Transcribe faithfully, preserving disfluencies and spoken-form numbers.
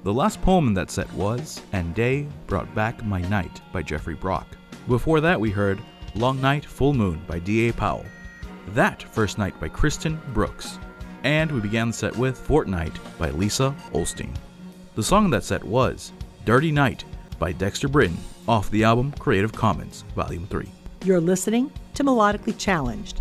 The last poem in that set was And Day Brought Back My Night by Jeffrey Brock. Before that we heard Long Night, Full Moon by D A Powell. That First Night by Kristen Brooks. And we began the set with Fortnight by Lisa Olstein. The song in that set was Dirty Night by Dexter Britton off the album Creative Commons Volume three. You're listening to Melodically Challenged